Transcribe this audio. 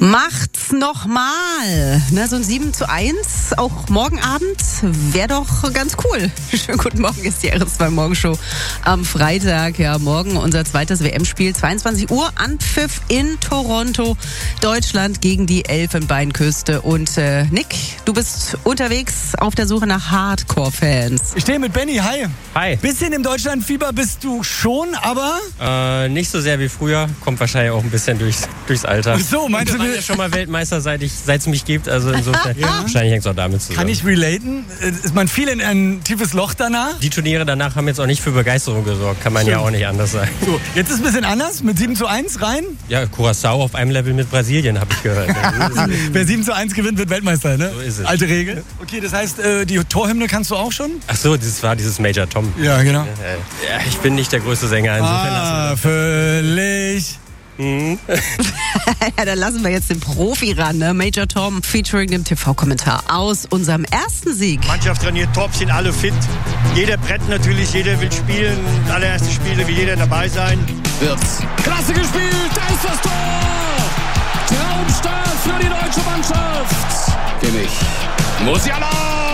Macht's nochmal. So ein 7:1, auch morgen Abend, wäre doch ganz cool. Schönen guten Morgen, ist die RS2 Morgenshow am Freitag. Ja, morgen unser zweites WM-Spiel, 22 Uhr, Anpfiff in Toronto. Deutschland gegen die Elfenbeinküste. Und Nick, du bist unterwegs auf der Suche nach Hardcore-Fans. Ich stehe mit Benny, hi. Hi. Bisschen im Deutschlandfieber bist du schon, aber... Nicht so sehr wie früher, kommt wahrscheinlich auch ein bisschen durchs Alter. So, meinst du... Ich war ja schon mal Weltmeister, seit es mich gibt, also insofern wahrscheinlich hängt es auch damit zusammen. Kann ich relaten? Ist man viel in ein tiefes Loch danach? Die Turniere danach haben jetzt auch nicht für Begeisterung gesorgt, kann man ja auch nicht anders sagen. So, jetzt ist es ein bisschen anders, mit 7:1 rein. Ja, Curaçao auf einem Level mit Brasilien, habe ich gehört. Wer 7:1 gewinnt, wird Weltmeister, ne? So ist es. Alte Regel. Okay, das heißt, die Torhymne kannst du auch schon? Ach so, das war dieses Major Tom. Ja, genau. Ja, ich bin nicht der größte Sänger, insofern lassen völlig... Ja, dann lassen wir jetzt den Profi ran, ne? Major Tom featuring dem TV-Kommentar aus unserem ersten Sieg. Mannschaft trainiert top, sind alle fit. Jeder brennt natürlich, jeder will spielen. Allererste Spiele will jeder dabei sein. Wirtz. Klasse gespielt, da ist das Tor! Traumstart für die deutsche Mannschaft. Kimmich. Musiala!